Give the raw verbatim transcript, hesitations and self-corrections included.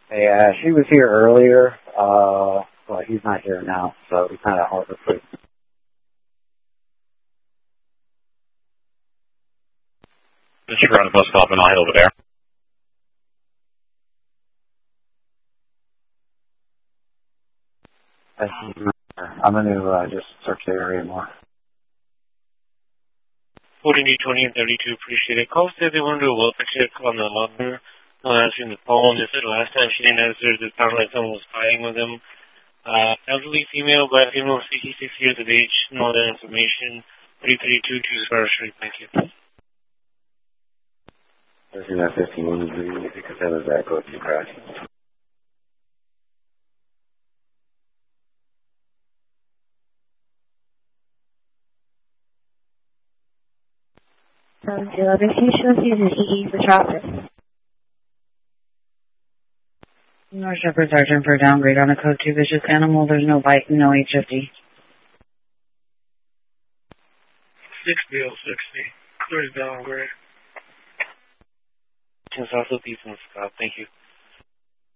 Yeah, she was here earlier, uh, but he's not here now, so it's kind of hard to put. Just run a bus stop and I'll head over there. I'm going to uh, just search the area more. forty, twenty, and thirty-two, appreciate it. Call said they want to do a welfare check on the mother. No answering the phone. They said last time she didn't answer, it sounded like someone was fighting with him. Uh, elderly female, black female, sixty-six years of age, no other information. thirty-three two two Sparrow Street, thank you. thirteen fifteen, because that was that close to crash. Um, eleven Fuchsia Season E E for traffic. North Shepherd Sergeant for downgrade on a code two vicious animal. There's no bite, no H fifty. sixty oh sixty. Clear downgrade. South of East and Scott, thank you.